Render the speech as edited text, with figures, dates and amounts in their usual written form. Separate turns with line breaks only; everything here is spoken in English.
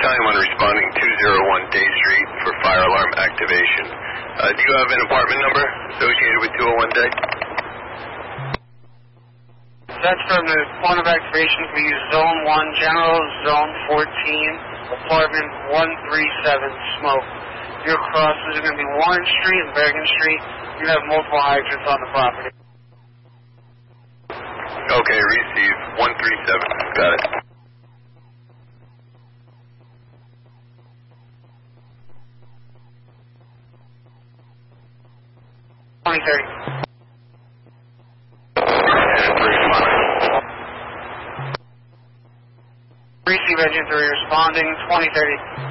time on responding 201 Day Street for fire alarm activation. Do you have an apartment number associated with 201 Day?
That's from the point of activation. We use Zone 1 General, Zone 14, Apartment 137, Smoke. Your crosses are going to be Warren Street and Bergen Street. You have multiple hydrants on the property.
Okay, receive 137. Got it.
Receive engine 3 responding 2030.